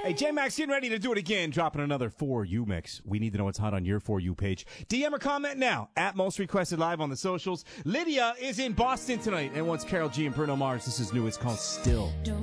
Hey, J-Max getting ready to do it again, dropping another For You mix. We need to know what's hot on your For You page. DM or comment now at Most Requested Live on the socials. Lydia is in Boston tonight and wants Carol G and Bruno Mars. This is new. It's called Still.